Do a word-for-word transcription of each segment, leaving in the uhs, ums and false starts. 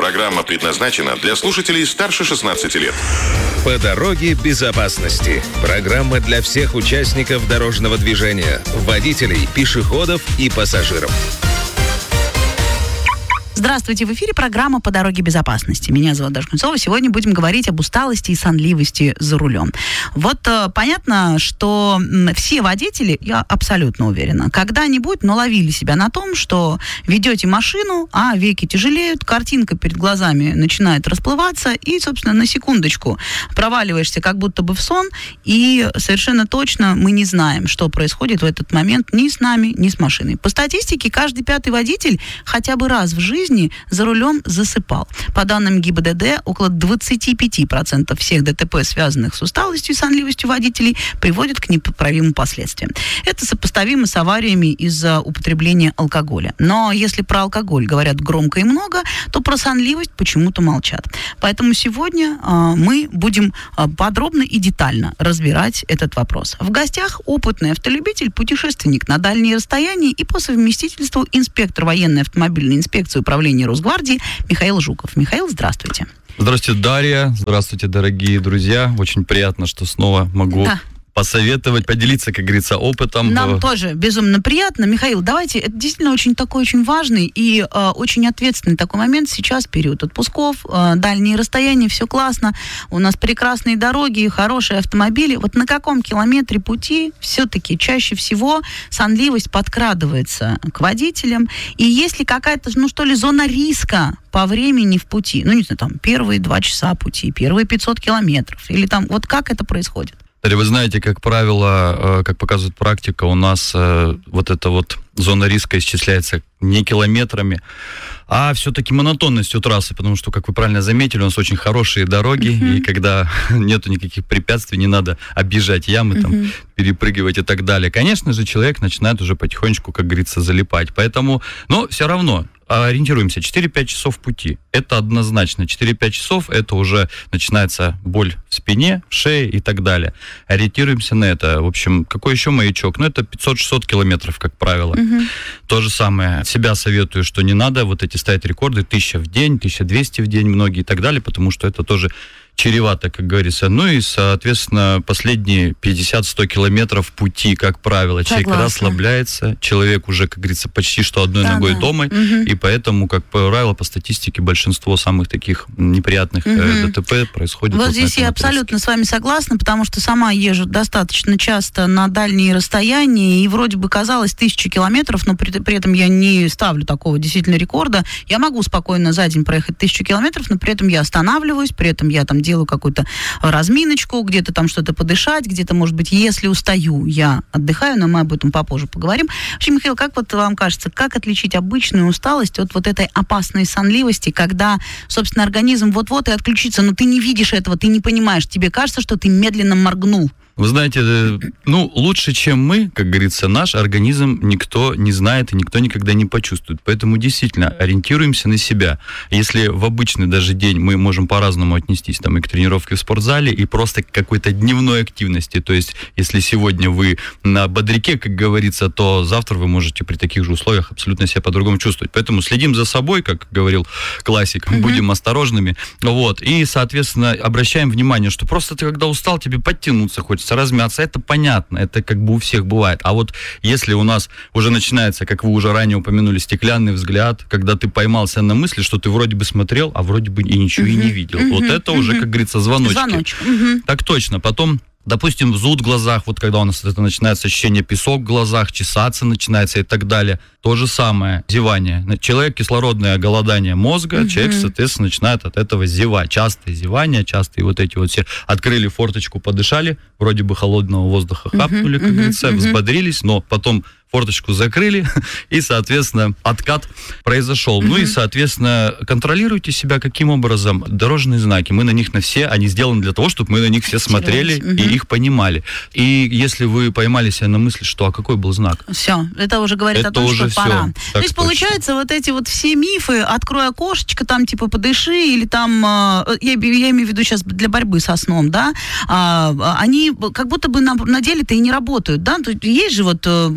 Программа предназначена для слушателей старше шестнадцати лет. По дороге безопасности. Программа для всех участников дорожного движения, водителей, пешеходов и пассажиров. Здравствуйте, в эфире программа «По дороге безопасности». Меня зовут Даша Кузнецова. Сегодня будем говорить об усталости и сонливости за рулем. Вот э, понятно, что м, все водители, я абсолютно уверена, когда-нибудь наловили себя на том, что ведете машину, а веки тяжелеют, картинка перед глазами начинает расплываться, и, собственно, на секундочку проваливаешься как будто бы в сон, и совершенно точно мы не знаем, что происходит в этот момент ни с нами, ни с машиной. По статистике, каждый пятый водитель хотя бы раз в жизни за рулем засыпал. По данным ГИБДД, около двадцать пять процентов всех ДТП, связанных с усталостью и сонливостью водителей, приводят к непоправимым последствиям. Это сопоставимо с авариями из-за употребления алкоголя. Но если про алкоголь говорят громко и много, то про сонливость почему-то молчат. Поэтому сегодня э, мы будем э, подробно и детально разбирать этот вопрос. В гостях опытный автолюбитель, путешественник на дальние расстояния и по совместительству инспектор военной автомобильной инспекции управления Росгвардии Михаил Жуков. Михаил, здравствуйте. Здравствуйте, Дарья. Здравствуйте, дорогие друзья. Очень приятно, что снова могу да. посоветовать, поделиться, как говорится, опытом. Нам тоже безумно приятно. Михаил, давайте, это действительно очень такой очень важный и э, очень ответственный такой момент. Сейчас период отпусков, э, дальние расстояния, все классно. У нас прекрасные дороги, хорошие автомобили. Вот на каком километре пути все-таки чаще всего сонливость подкрадывается к водителям? И есть ли какая-то, ну что ли, зона риска по времени в пути? Ну, не знаю, там, первые два часа пути, первые пятьсот километров. Или там, вот как это происходит? Вы знаете, как правило, как показывает практика, у нас вот эта вот зона риска исчисляется не километрами, а все-таки монотонностью трассы, потому что, как вы правильно заметили, у нас очень хорошие дороги, uh-huh. и когда нету никаких препятствий, не надо объезжать ямы, uh-huh. там, перепрыгивать и так далее. Конечно же, человек начинает уже потихонечку, как говорится, залипать. Поэтому, но все равно ориентируемся, четыре-пять часов пути. Это однозначно. четыре-пять часов, это уже начинается боль в спине, в шее и так далее. Ориентируемся на это. В общем, какой еще маячок? Ну, это пятьсот-шестьсот километров, как правило. Угу. То же самое. Себя советую, что не надо вот эти ставить рекорды тысяча в день, тысяча двести в день, многие и так далее, потому что это тоже чревато, как говорится. Ну и, соответственно, последние пятьдесят-сто километров пути, как правило, человек Согласна. расслабляется, человек уже, как говорится, почти что одной да, ногой да. дома, угу. и поэтому, как правило, по статистике, большинство самых таких неприятных угу. э, ДТП происходит. Вот, вот здесь я абсолютно с вами согласна, потому что сама езжу достаточно часто на дальние расстояния, и вроде бы казалось тысячу километров, но при, при этом я не ставлю такого действительно рекорда. Я могу спокойно за день проехать тысячу километров, но при этом я останавливаюсь, при этом я там делаю какую-то разминочку, где-то там что-то подышать, где-то, может быть, если устаю, я отдыхаю, но мы об этом попозже поговорим. Вообще, Михаил, как вот вам кажется, как отличить обычную усталость от вот этой опасной сонливости, когда, собственно, организм вот-вот и отключится, но ты не видишь этого, ты не понимаешь, тебе кажется, что ты медленно моргнул? Вы знаете, ну, лучше, чем мы, как говорится, наш организм никто не знает и никто никогда не почувствует. Поэтому действительно ориентируемся на себя. Если в обычный даже день мы можем по-разному отнестись там, и к тренировке в спортзале, и просто к какой-то дневной активности. То есть, если сегодня вы на бодряке, как говорится, то завтра вы можете при таких же условиях абсолютно себя по-другому чувствовать. Поэтому следим за собой, как говорил классик, mm-hmm. будем осторожными. Вот. И, соответственно, обращаем внимание, что просто ты, когда устал, тебе подтянуться хочется, размяться, это понятно, это как бы у всех бывает. А вот если у нас уже начинается, как вы уже ранее упомянули, стеклянный взгляд, когда ты поймался на мысли, что ты вроде бы смотрел, а вроде бы и ничего uh-huh, и не видел. Uh-huh, вот это uh-huh. уже, как говорится, звоночки. Звоночек. Uh-huh. Так точно. Потом, допустим, зуд в глазах, вот когда у нас это начинается ощущение песок в глазах, чесаться начинается и так далее. То же самое, зевание. Человек кислородное голодание мозга, uh-huh. человек, соответственно, начинает от этого зевать. Частые зевания, частые вот эти вот все. Открыли форточку, подышали, вроде бы холодного воздуха хапнули, uh-huh, как uh-huh, говорится, uh-huh. взбодрились, но потом форточку закрыли, и, соответственно, откат произошел. Mm-hmm. Ну и, соответственно, контролируйте себя каким образом. Дорожные знаки, мы на них на все, они сделаны для того, чтобы мы на них все смотрели mm-hmm. и их понимали. И если вы поймали себя на мысли, что, а какой был знак? Все, это уже говорит это о том, уже что все. пора. То есть, точно. получается, вот эти вот все мифы, открой окошечко, там, типа, подыши, или там, э, я, я имею в виду сейчас для борьбы со сном, да, э, они как будто бы на, на деле-то и не работают, да, то есть, есть же вот э, какие-то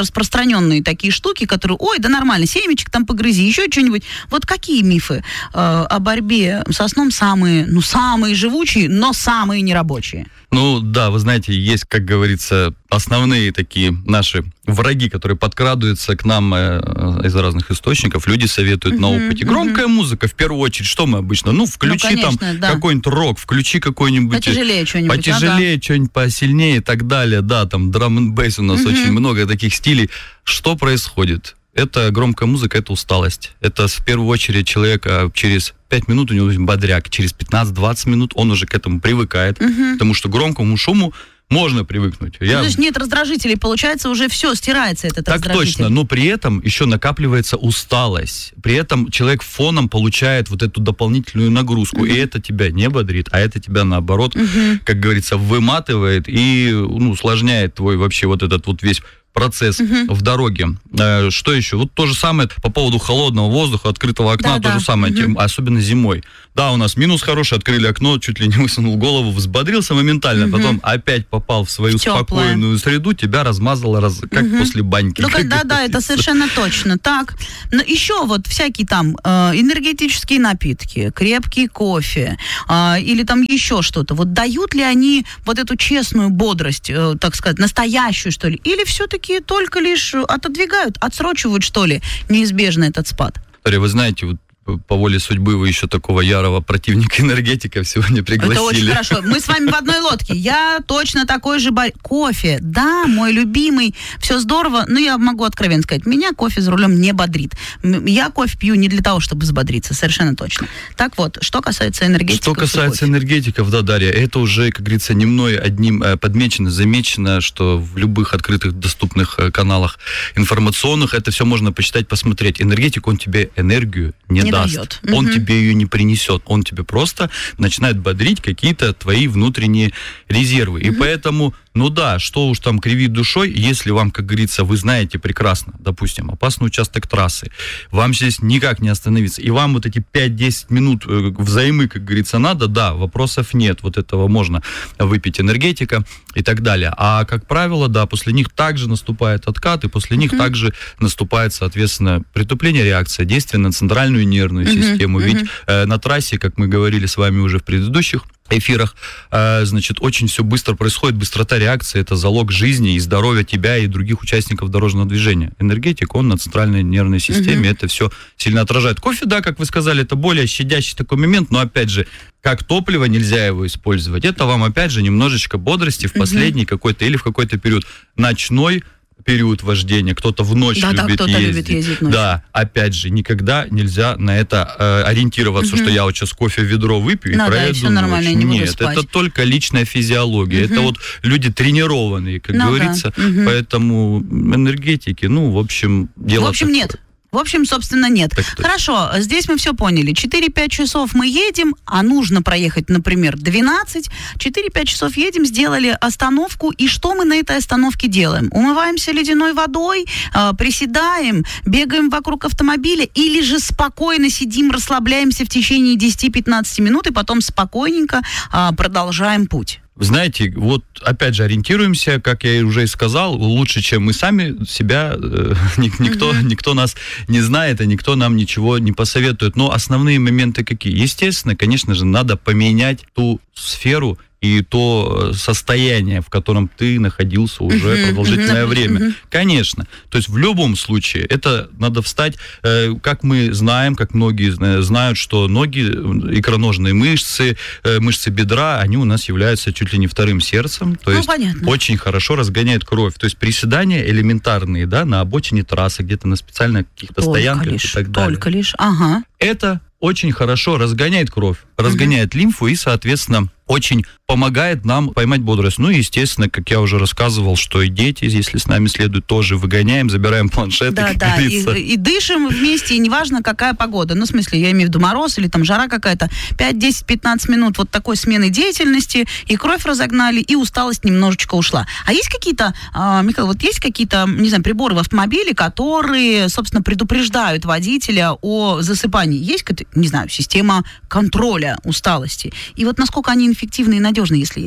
распространенные такие штуки, которые, ой, да нормально, семечек там погрызи, еще что-нибудь. Вот какие мифы э, о борьбе со сном самые, ну, самые живучие, но самые нерабочие? Ну, да, вы знаете, есть, как говорится, основные такие наши враги, которые подкрадываются к нам э, из разных источников. Люди советуют uh-huh, на опыте. Громкая uh-huh. музыка, в первую очередь, что мы обычно? Ну, включи ну, конечно, там да. какой-нибудь рок, включи какой-нибудь... Потяжелее что-нибудь. Потяжелее, ага. что-нибудь посильнее и так далее. Да, там драм-н-бейс у нас uh-huh. очень много таких стилей. Что происходит? Это громкая музыка, это усталость. Это в первую очередь человека через пять минут у него бодряк, через пятнадцать-двадцать минут он уже к этому привыкает, угу. потому что громкому шуму можно привыкнуть. Я... То есть нет раздражителей, получается, уже все, стирается этот так раздражитель. Так точно, но при этом еще накапливается усталость. При этом человек фоном получает вот эту дополнительную нагрузку, угу. и это тебя не бодрит, а это тебя, наоборот, угу. как говорится, выматывает и ну, усложняет твой вообще вот этот вот весь процесс uh-huh. в дороге. Э, что еще? Вот то же самое по поводу холодного воздуха, открытого окна, да, то да. же самое, uh-huh. особенно зимой. Да, у нас минус хороший, открыли окно, чуть ли не высунул голову, взбодрился моментально, uh-huh. потом опять попал в свою в спокойную среду, тебя размазало, раз, как uh-huh. после баньки. Ну, да, да, это совершенно точно. Так, но еще вот всякие там э, энергетические напитки, крепкий кофе э, или там еще что-то. Вот дают ли они вот эту честную бодрость, э, так сказать, настоящую, что ли? Или все-таки только лишь отодвигают, отсрочивают, что ли, неизбежно этот спад? Вы знаете, вот по воле судьбы вы еще такого ярого противника энергетиков сегодня пригласили. Это очень хорошо. Мы с вами в одной лодке. Я точно такой же... Бо... Кофе, да, мой любимый. Все здорово, но я могу откровенно сказать, меня кофе за рулем не бодрит. Я кофе пью не для того, чтобы взбодриться, совершенно точно. Так вот, что касается энергетиков... Что касается энергетиков, да, Дарья, это уже, как говорится, не мной одним подмечено, замечено, что в любых открытых, доступных каналах информационных это все можно почитать, посмотреть. Энергетик, он тебе энергию не, не даст. Дает. Он угу. тебе ее не принесет. Он тебе просто начинает бодрить какие-то твои внутренние резервы. Угу. И поэтому, ну да, что уж там кривить душой, если вам, как говорится, вы знаете прекрасно, допустим, опасный участок трассы, вам здесь никак не остановиться, и вам вот эти пять-десять минут взаймы, как говорится, надо, да, вопросов нет. Вот этого можно выпить энергетика и так далее. А, как правило, да, после них также наступает откат, и после них угу. также наступает, соответственно, притупление реакции, действие на центральную нервную систему. Uh-huh, Ведь uh-huh. э, на трассе, как мы говорили с вами уже в предыдущих эфирах, э, значит, очень все быстро происходит, быстрота реакции — это залог жизни и здоровья тебя и других участников дорожного движения. Энергетик, он на центральной нервной системе, uh-huh. это все сильно отражает. Кофе, да, как вы сказали, это более щадящий такой момент, но, опять же, как топливо нельзя его использовать. Это вам, опять же, немножечко бодрости в последний uh-huh. какой-то или в какой-то период ночной период вождения, кто-то в ночь да, любит да, кто-то ездить. любит ездить ночью. Да, опять же, никогда нельзя на это э, ориентироваться, угу. что я вот сейчас кофе в ведро выпью ну, и да, проеду и все нормально, ночь. не буду Нет, спать. это только личная физиология. Угу. Это вот люди тренированные, как ну, говорится. Да. Угу. Поэтому энергетики, ну, в общем, дело В общем, такое. нет. В общем, собственно, нет. Так, Хорошо, здесь мы все поняли. четыре-пять часов мы едем, а нужно проехать, например, двенадцать. четыре-пять часов едем, сделали остановку, и что мы на этой остановке делаем? Умываемся ледяной водой, э, приседаем, бегаем вокруг автомобиля, или же спокойно сидим, расслабляемся в течение десять-пятнадцать минут, и потом спокойненько э, продолжаем путь? Знаете, вот опять же ориентируемся, как я уже и сказал, лучше, чем мы сами себя, э, никто, uh-huh. никто нас не знает, и никто нам ничего не посоветует. Но основные моменты какие? Естественно, конечно же, надо поменять ту сферу и то состояние, в котором ты находился уже uh-huh, продолжительное uh-huh, время. Uh-huh. Конечно. То есть в любом случае это надо встать, э, как мы знаем, как многие знают, что ноги, икроножные мышцы, э, мышцы бедра, они у нас являются чуть ли не вторым сердцем. То ну, есть понятно. Очень хорошо разгоняет кровь. То есть приседания элементарные, да, на обочине трассы, где-то на специальных каких-то только стоянках лишь, и так далее. Только лишь, ага. Это очень хорошо разгоняет кровь, разгоняет uh-huh. лимфу и, соответственно, очень помогает нам поймать бодрость. Ну и, естественно, как я уже рассказывал, что и дети, если с нами следует, тоже выгоняем, забираем планшеты, да, как да, говорится. И, и дышим вместе, и неважно, какая погода. Ну, в смысле, я имею в виду мороз или там жара какая-то. пять, десять, пятнадцать минут вот такой смены деятельности, и кровь разогнали, и усталость немножечко ушла. А есть какие-то, а, Михаил, вот есть какие-то, не знаю, приборы в автомобиле, которые, собственно, предупреждают водителя о засыпании? Есть, не знаю, система контроля усталости? И вот насколько они эффективны и надежны, если есть?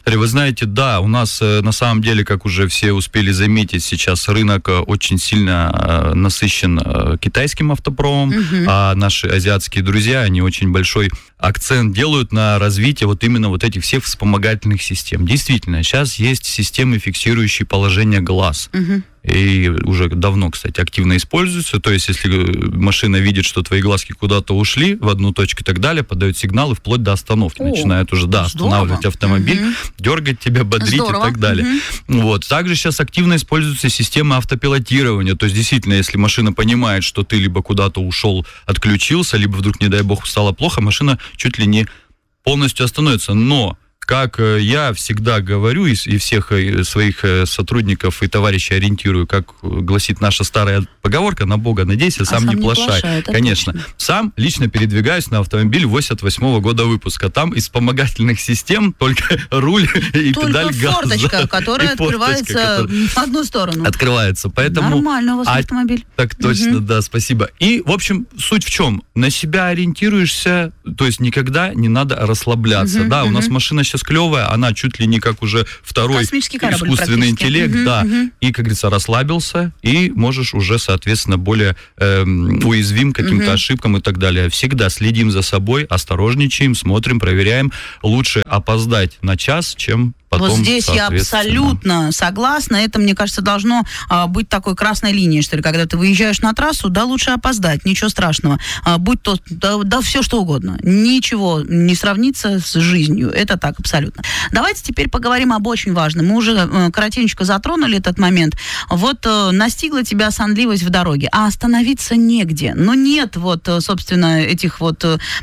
Вы знаете, да, у нас на самом деле, как уже все успели заметить, сейчас рынок очень сильно насыщен китайским автопромом, угу. а наши азиатские друзья, они очень большой акцент делают на развитие вот именно вот этих всех вспомогательных систем. Действительно, сейчас есть системы, фиксирующие положение глаз. Угу. И уже давно, кстати, активно используются. То есть, если машина видит, что твои глазки куда-то ушли в одну точку и так далее, подает сигналы вплоть до остановки. О, начинает уже, да, останавливать автомобиль, угу. дергать тебя, бодрить здорово. И так далее. Угу. Вот. Также сейчас активно используются системы автопилотирования. То есть, действительно, если машина понимает, что ты либо куда-то ушел, отключился, либо вдруг, не дай бог, стало плохо, машина чуть ли не полностью остановится. Но как я всегда говорю и всех своих сотрудников и товарищей ориентирую, как гласит наша старая поговорка, на Бога надейся, сам, а сам не плашай. плашай Конечно. Точно. Сам лично передвигаюсь на автомобиль восемьдесят восьмого года выпуска. Там из вспомогательных систем только руль и только педаль газа. Форточка, которая открывается которая в одну сторону. Открывается. Поэтому... Нормально у вас а... автомобиль. Так точно, угу. да, спасибо. И, в общем, суть в чем? На себя ориентируешься, то есть никогда не надо расслабляться. Угу, да, угу. у нас машина сейчас клевая, она чуть ли не как уже второй искусственный интеллект, угу, да, угу. и, как говорится, расслабился, и можешь уже, соответственно, более э, уязвим к каким-то угу. ошибкам и так далее. Всегда следим за собой, осторожничаем, смотрим, проверяем. Лучше опоздать на час, чем потом, вот здесь я абсолютно согласна. Это, мне кажется, должно а, быть такой красной линией, что ли, когда ты выезжаешь на трассу, да, лучше опоздать, ничего страшного. А, будь то, да, да, все что угодно. Ничего не сравнится с жизнью. Это так, абсолютно. Давайте теперь поговорим об очень важном. Мы уже э, коротенько затронули этот момент. Вот э, настигла тебя сонливость в дороге, а остановиться негде. Но нет вот, собственно, этих вот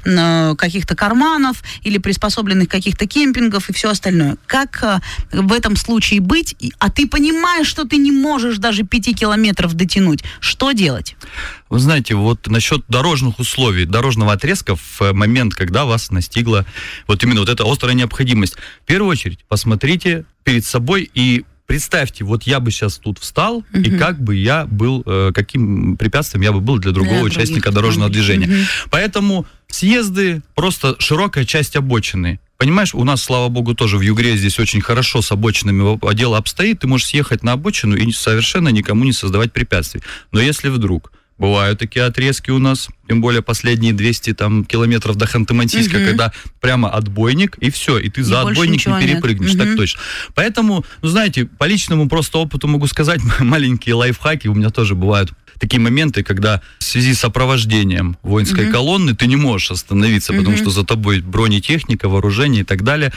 э, каких-то карманов или приспособленных каких-то кемпингов и все остальное. Как в этом случае быть, а ты понимаешь, что ты не можешь даже пяти километров дотянуть. Что делать? Вы знаете, вот насчет дорожных условий, дорожного отрезка в момент, когда вас настигла вот именно вот эта острая необходимость, в первую очередь посмотрите перед собой и представьте, вот я бы сейчас тут встал, uh-huh. и как бы я был, э, каким препятствием я бы был для другого для участника дорожного движения. Uh-huh. Поэтому съезды, просто широкая часть обочины. Понимаешь, у нас, слава богу, тоже в Югре здесь очень хорошо с обочинами дело обстоит, ты можешь съехать на обочину и совершенно никому не создавать препятствий. Но если вдруг бывают такие отрезки у нас, тем более последние двести там, километров до Ханты-Мансийска, угу. когда прямо отбойник, и все, и ты и за отбойник не перепрыгнешь. Угу. Так точно. Поэтому, ну, знаете, по личному просто опыту могу сказать, маленькие лайфхаки у меня тоже бывают. Такие моменты, когда в связи с сопровождением воинской uh-huh. колонны ты не можешь остановиться, uh-huh. потому что за тобой бронетехника, вооружение и так далее,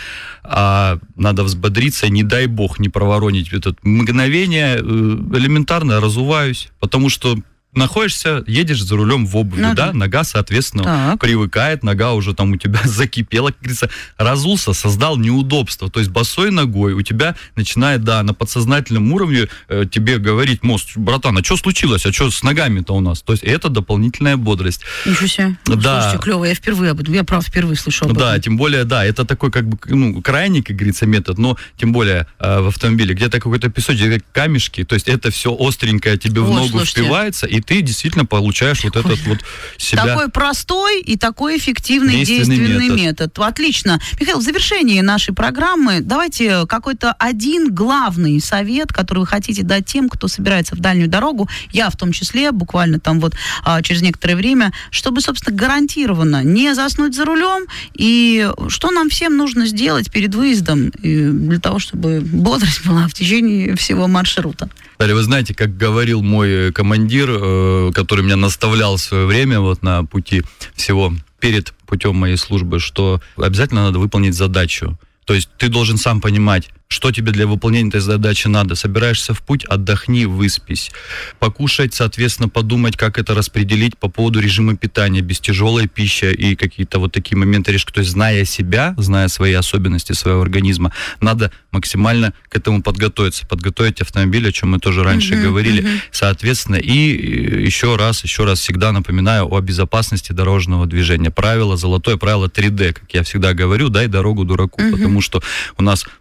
а надо взбодриться, не дай бог не проворонить это мгновение, элементарно разуваюсь, потому что находишься, едешь за рулем в обуви, ну, да, нога, соответственно, так. привыкает, нога уже там у тебя закипела, как говорится, разулся, создал неудобство, то есть босой ногой у тебя начинает, да, на подсознательном уровне э, тебе говорить мозг, братан, а что случилось, а что с ногами-то у нас, то есть это дополнительная бодрость. Ничего себе, да. Слушайте, клево, я впервые об этом, я правда впервые слышу об этом. Да, тем более, да, это такой как бы, ну, крайний, как говорится, метод, но тем более э, в автомобиле, где-то какой-то песочек, камешки, то есть это все остренькое тебе в Ой, ногу слушайте. впивается, и ты действительно получаешь вот этот вот себя... Такой простой и такой эффективный действенный, действенный метод. метод. Отлично. Михаил, в завершении нашей программы давайте какой-то один главный совет, который вы хотите дать тем, кто собирается в дальнюю дорогу, я в том числе, буквально там вот а, через некоторое время, чтобы, собственно, гарантированно не заснуть за рулем, и что нам всем нужно сделать перед выездом для того, чтобы бодрость была в течение всего маршрута. Далее, вы знаете, как говорил мой командир, э, который меня наставлял в свое время вот на пути всего перед путем моей службы, что обязательно надо выполнить задачу. То есть ты должен сам понимать, что тебе для выполнения этой задачи надо. Собираешься в путь, отдохни, выспись. Покушать, соответственно, подумать, как это распределить по поводу режима питания, без тяжелой пищи и какие-то вот такие моменты решить. То есть, зная себя, зная свои особенности своего организма, надо максимально к этому подготовиться. Подготовить автомобиль, о чем мы тоже раньше uh-huh, говорили. Uh-huh. Соответственно, и еще раз, еще раз всегда напоминаю о безопасности дорожного движения. Правило, золотое правило три дэ, как я всегда говорю, дай дорогу дураку. Uh-huh. Потому что у нас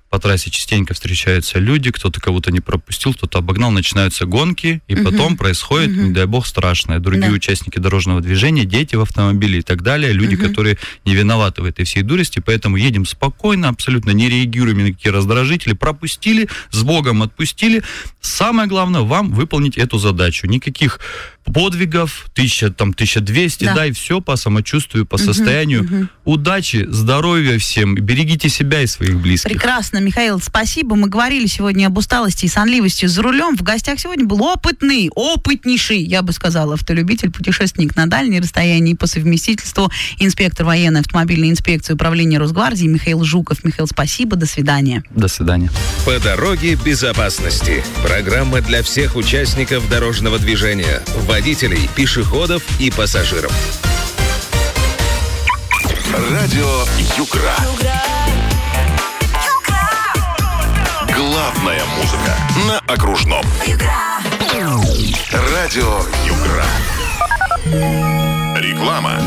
по трассе частенько встречаются люди, кто-то кого-то не пропустил, кто-то обогнал, начинаются гонки, и угу. потом происходит, угу. не дай бог, страшное. Другие да. участники дорожного движения, дети в автомобиле и так далее, люди, угу. которые не виноваты в этой всей дурости, поэтому едем спокойно, абсолютно не реагируем ни на какие раздражители, пропустили, с Богом отпустили. Самое главное, вам выполнить эту задачу. Никаких подвигов, тысяча, там, тысяча двести, да. да, и все по самочувствию, по угу, состоянию. Угу. Удачи, здоровья всем, берегите себя и своих близких. Прекрасно, Михаил, спасибо. Мы говорили сегодня об усталости и сонливости за рулем. В гостях сегодня был опытный, опытнейший, я бы сказала, автолюбитель, путешественник на дальние расстояния и по совместительству инспектор военной автомобильной инспекции управления Росгвардии Михаил Жуков. Михаил, спасибо, до свидания. До свидания. По дороге безопасности. Программа для всех участников дорожного движения, водителей, пешеходов и пассажиров. Радио Югра. Главная музыка на окружном. Радио Югра. Реклама.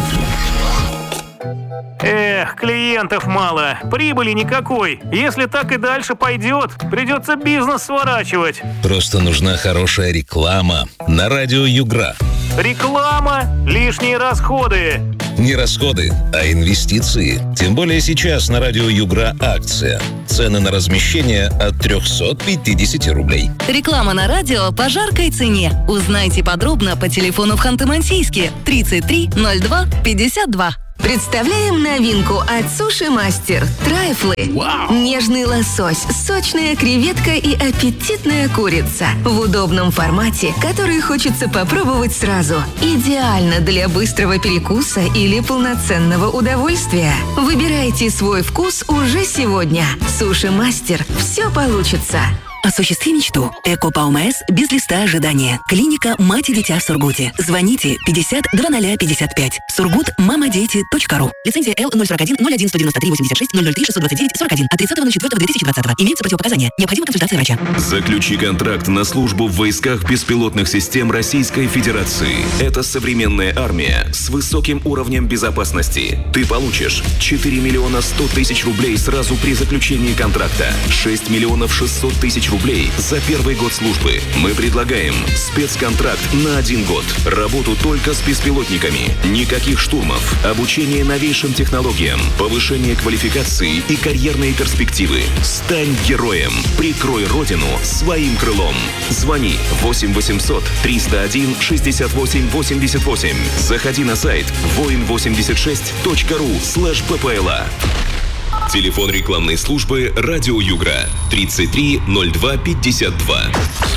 Эх, клиентов мало, прибыли никакой. Если так и дальше пойдет, придется бизнес сворачивать. Просто нужна хорошая реклама на радио Югра. Реклама, лишние расходы. Не расходы, а инвестиции. Тем более сейчас на радио Югра акция. Цены на размещение от триста пятьдесят рублей. Реклама на радио по жаркой цене. Узнайте подробно по телефону в Ханты-Мансийске тридцать три ноль два пятьдесят два. Представляем новинку от Суши Мастер. Трайфлы. Вау. Нежный лосось, сочная креветка и аппетитная курица. В удобном формате, который хочется попробовать сразу. Идеально для быстрого перекуса или полноценного удовольствия. Выбирайте свой вкус уже сегодня. Суши Мастер. Все получится. Осуществи мечту. Эко-ПАОМС без листа ожидания. Клиника «Мать и дитя» в Сургуте. Звоните пятьдесят два ноль пятьдесят пять. Сургут мамадети точка ру. Лицензия Л ноль сорок один ноль один сто девяносто три восемьдесят шесть ноль ноль три шестьсот двадцать девять сорок один от тридцатого ноль четвёртого две тысячи двадцатого. Имеются противопоказания. Необходима консультация врача. Заключи контракт на службу в войсках беспилотных систем Российской Федерации. Это современная армия с высоким уровнем безопасности. Ты получишь четыре миллиона сто тысяч рублей сразу при заключении контракта, шесть миллионов шестьсот тысяч рублей за первый год службы. Мы предлагаем спецконтракт на один год. Работу только с беспилотниками. Никаких штурмов. Обучение новейшим технологиям. Повышение квалификации и карьерные перспективы. Стань героем. Прикрой родину своим крылом. Звони восемь восемьсот триста один шестьдесят восемь восемьдесят восемь. Заходи на сайт воин восемьдесят шесть точка ру слэш ППЛА. Телефон рекламной службы «Радио Югра» тридцать три ноль два пятьдесят два.